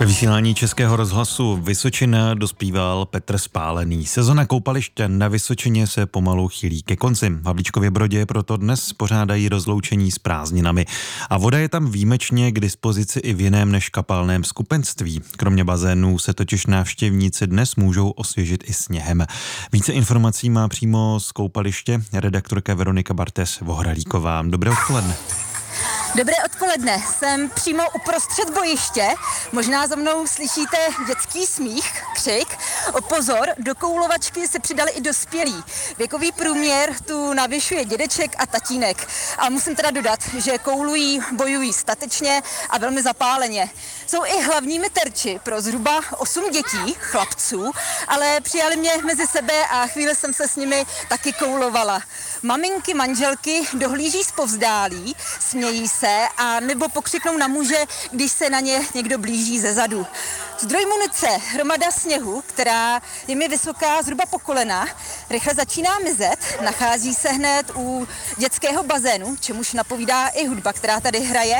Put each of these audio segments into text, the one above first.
Ve vysílání Českého rozhlasu Vysočina dospíval Petr Spálený. Sezona koupaliště na Vysočině se pomalu chýlí ke konci. V Havlíčkově Brodě proto dnes pořádají rozloučení s prázdninami. A voda je tam výjimečně k dispozici i v jiném než kapalném skupenství. Kromě bazénů se totiž návštěvníci dnes můžou osvěžit i sněhem. Více informací má přímo z koupaliště redaktorka Veronika Bartes-Vohralíková. Dobré odpoledne. Dobré odpoledne, jsem přímo uprostřed bojiště, možná za mnou slyšíte dětský smích, křik. O pozor, do koulovačky se přidali i dospělí. Věkový průměr tu navyšuje dědeček a tatínek. A musím teda dodat, že koulují, bojují statečně a velmi zapáleně. Jsou i hlavními terči pro zhruba 8 dětí, chlapců, ale přijali mě mezi sebe a chvíli jsem se s nimi taky koulovala. Maminky, manželky dohlíží zpovzdálí, smějí se a nebo pokřiknou na muže, když se na ně někdo blíží zezadu. Zdroj munice, hromada sněhu, která je mi vysoká zhruba po kolena, rychle začíná mizet, nachází se hned u dětského bazénu, čemuž napovídá i hudba, která tady hraje.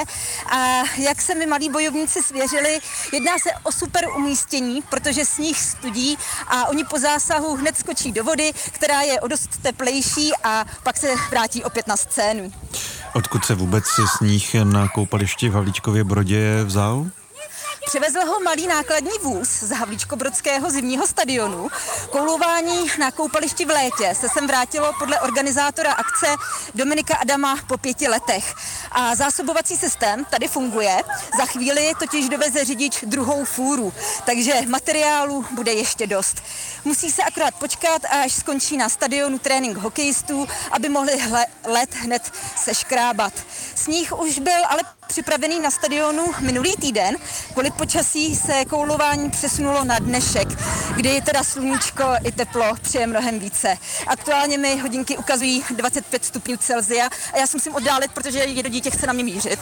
A jak se mi malí bojovníci svěřili, jedná se o super umístění, protože sníh studí a oni po zásahu hned skočí do vody, která je o dost teplejší a pak se vrátí opět na scénu. Odkud se vůbec sníh na koupališti v Havlíčkově Brodě vzal? Přivezl ho malý nákladní vůz z Havlíčkobrodského zimního stadionu. Koulování na koupališti v létě se sem vrátilo podle organizátora akce Dominika Adama po 5 letech. A zásobovací systém tady funguje. Za chvíli totiž doveze řidič druhou fůru, takže materiálu bude ještě dost. Musí se akorát počkat, až skončí na stadionu trénink hokejistů, aby mohli led hned seškrábat. Sníh už byl ale připravený na stadionu minulý týden. Kvůli počasí se koulování přesunulo na dnešek, kdy je teda sluníčko i teplo přeje mnohem více. Aktuálně mi hodinky ukazují 25 stupňů Celsia a já se musím oddálit, protože jedno dítě chce na mě mířit.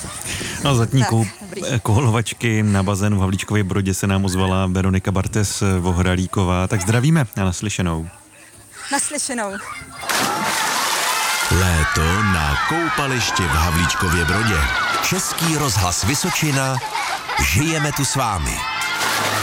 No, zatní koulovačky na bazénu v Havlíčkově Brodě se nám ozvala Veronika Bartes-Vohralíková. Tak zdravíme a naslyšenou. Naslyšenou. Léto na koupališti v Havlíčkově Brodě. Český rozhlas Vysočina. Žijeme tu s vámi.